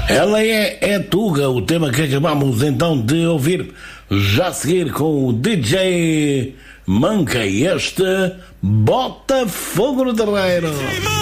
Ela é Tuga, o tema que acabamos então de ouvir, já a seguir com o DJ Monkey, este Bota Fogo no Terreiro.